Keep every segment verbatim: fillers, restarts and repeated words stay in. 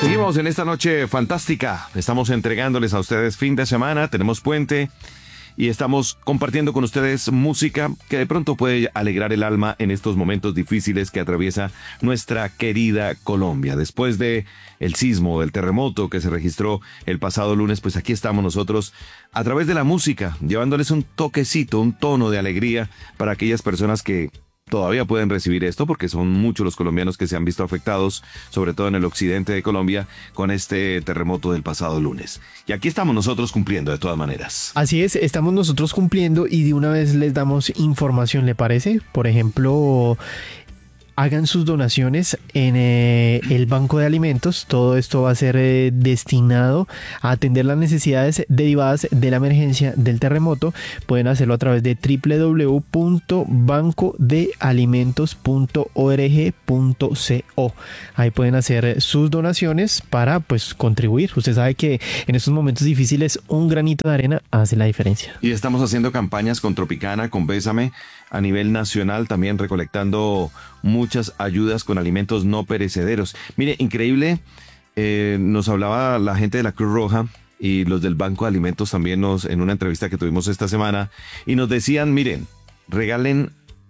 Seguimos en esta noche fantástica. Estamos entregándoles a ustedes fin de semana, tenemos puente y estamos compartiendo con ustedes música que de pronto puede alegrar el alma en estos momentos difíciles que atraviesa nuestra querida Colombia. Después de el sismo, del terremoto que se registró el pasado lunes, pues aquí estamos nosotros a través de la música, llevándoles un toquecito, un tono de alegría para aquellas personas que todavía pueden recibir esto, porque son muchos los colombianos que se han visto afectados, sobre todo en el occidente de Colombia, con este terremoto del pasado lunes. Y aquí estamos nosotros cumpliendo de todas maneras. Así es, estamos nosotros cumpliendo y de una vez les damos información, ¿le parece? Por ejemplo, hagan sus donaciones en eh, el Banco de Alimentos. Todo esto va a ser eh, destinado a atender las necesidades derivadas de la emergencia del terremoto. Pueden hacerlo a través de doble u doble u doble u punto banco de alimentos punto org punto co. Ahí pueden hacer sus donaciones para pues contribuir. Usted sabe que en estos momentos difíciles un granito de arena hace la diferencia. Y estamos haciendo campañas con Tropicana, con Bésame, a nivel nacional, también recolectando muchas ayudas con alimentos no perecederos. Mire, increíble, eh, nos hablaba la gente de la Cruz Roja y los del Banco de Alimentos también nos, en una entrevista que tuvimos esta semana, y nos decían, miren, regalen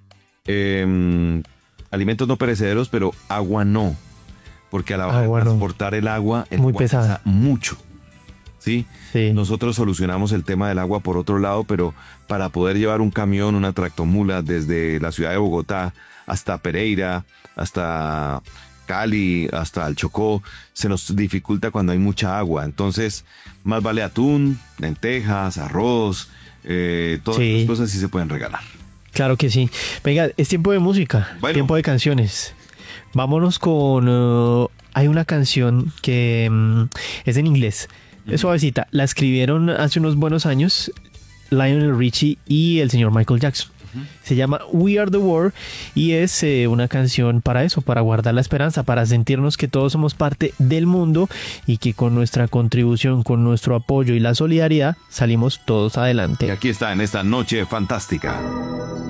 eh, alimentos no perecederos, pero agua no, porque a la hora de transportar no. el agua, el muy agua pesada, pesa mucho. ¿Sí? Sí. Nosotros solucionamos el tema del agua por otro lado, pero para poder llevar un camión, una tractomula desde la ciudad de Bogotá hasta Pereira, hasta Cali, hasta el Chocó, se nos dificulta cuando hay mucha agua. Entonces, más vale atún, lentejas, arroz, eh, todas sí. las cosas sí se pueden regalar. Claro que sí. Venga, es tiempo de música, bueno. tiempo de canciones. Vámonos con... Uh, hay una canción que um, es en inglés. Es suavecita, la escribieron hace unos buenos años Lionel Richie y el señor Michael Jackson. Uh-huh. Se llama We Are The World y es eh, una canción para eso, para guardar la esperanza, para sentirnos que todos somos parte del mundo y que con nuestra contribución, con nuestro apoyo y la solidaridad salimos todos adelante. Y aquí está en esta noche fantástica.